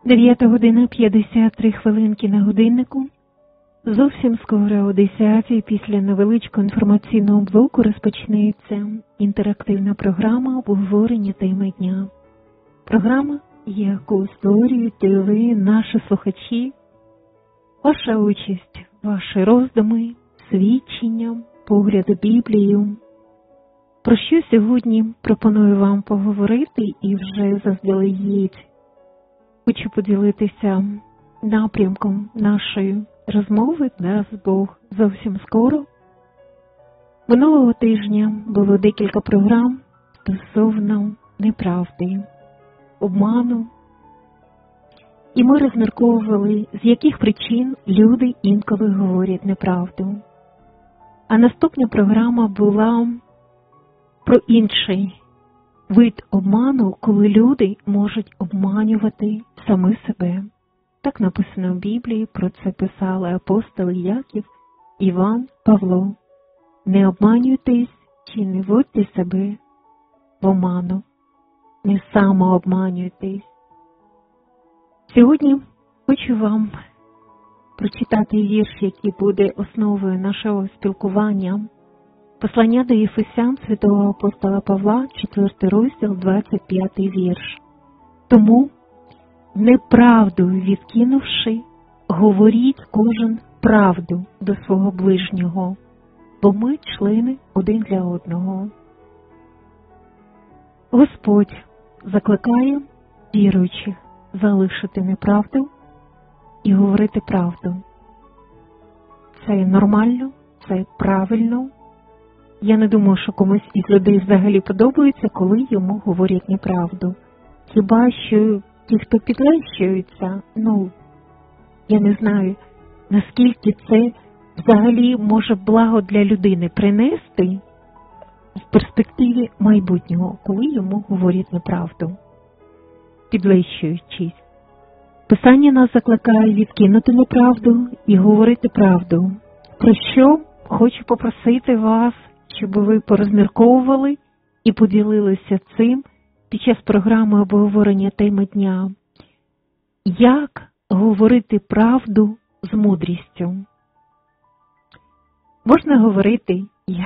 9 година 53 хвилинки на годиннику. Зовсім скоро о 10 після невеличкого інформаційного блоку розпочнеться інтерактивна програма обговорення теми дня. Програма, яку створюєте ви, наші слухачі, ваша участь, ваші роздуми, свідчення, погляди Біблію. Про що сьогодні пропоную вам поговорити і вже заздалегідь хочу поділитися напрямком нашої розмови, дасть Бог, зовсім скоро. Минулого тижня було декілька програм стосовно неправди, обману. І ми розмірковували, з яких причин люди інколи говорять неправду. А наступна програма була про інший вид обману, коли люди можуть обманювати самі себе. Так написано в Біблії, про це писали апостоли Яків, Іван, Павло. Не обманюйтесь чи не вводьте себе в оману, не самообманюйтесь. Сьогодні хочу вам прочитати вірш, який буде основою нашого спілкування. Послання до Єфесян святого апостола Павла, 4 розділ, 25 вірш. Тому, неправду відкинувши, говоріть кожен правду до свого ближнього, бо ми члени один для одного. Господь закликає віруючих залишити неправду і говорити правду. Це нормально, це правильно. Я не думаю, що комусь із людей взагалі подобається, коли йому говорять неправду. Хіба що ті, хто підлещуються, я не знаю, наскільки це взагалі може благо для людини принести в перспективі майбутнього, коли йому говорять неправду, підлещуючись. Писання нас закликає відкинути неправду і говорити правду. Про що хочу попросити вас, щоб ви порозмірковували і поділилися цим під час програми обговорення теми дня. Як говорити правду з мудрістю? Можна говорити